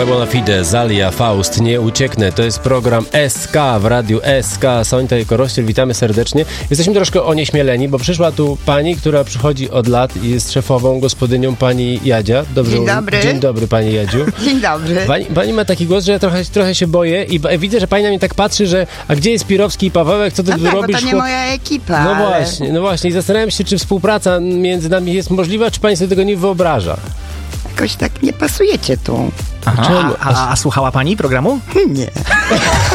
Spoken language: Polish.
Fide, Zalia, Faust, nie ucieknę. To jest program SK w radiu SK. Sońta i Korościel, witamy serdecznie. Jesteśmy troszkę onieśmieleni, bo przyszła tu pani, która przychodzi od lat i jest szefową, gospodynią, pani Jadzia. Dobrze, Dzień dobry. Dzień dobry, pani Jadziu. Dzień dobry. Pani ma taki głos, że ja trochę się boję i widzę, że pani na mnie tak patrzy, że a gdzie jest Pirowski i Pawełek, co ty No tak, robisz? bo to nie moja ekipa. No właśnie. I zastanawiam się, czy współpraca między nami jest możliwa, czy pani sobie tego nie wyobraża. Jakoś tak nie pasujecie tu. Aha, a słuchała pani programu? Nie.